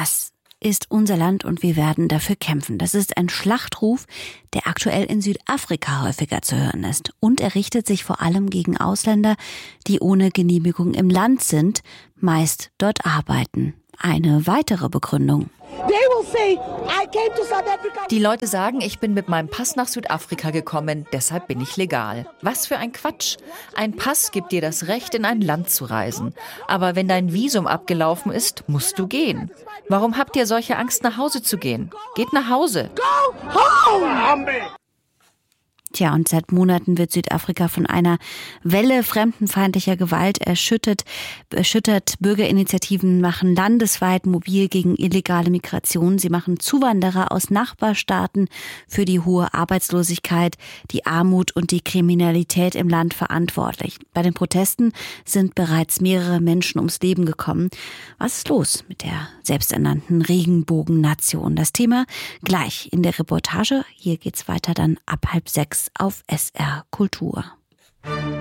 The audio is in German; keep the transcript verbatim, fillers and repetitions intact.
Das ist unser Land und wir werden dafür kämpfen. Das ist ein Schlachtruf, der aktuell in Südafrika häufiger zu hören ist. Und er richtet sich vor allem gegen Ausländer, die ohne Genehmigung im Land sind, meist dort arbeiten. Eine weitere Begründung. Die Leute sagen, ich bin mit meinem Pass nach Südafrika gekommen, deshalb bin ich legal. Was für ein Quatsch. Ein Pass gibt dir das Recht, in ein Land zu reisen. Aber wenn dein Visum abgelaufen ist, musst du gehen. Warum habt ihr solche Angst, nach Hause zu gehen? Geht nach Hause. Go home! Tja, und seit Monaten wird Südafrika von einer Welle fremdenfeindlicher Gewalt erschüttert. erschüttert. Bürgerinitiativen machen landesweit mobil gegen illegale Migration. Sie machen Zuwanderer aus Nachbarstaaten für die hohe Arbeitslosigkeit, die Armut und die Kriminalität im Land verantwortlich. Bei den Protesten sind bereits mehrere Menschen ums Leben gekommen. Was ist los mit der selbsternannten Regenbogennation? Das Thema gleich in der Reportage. Hier geht's weiter dann ab halb sechs auf S R Kultur.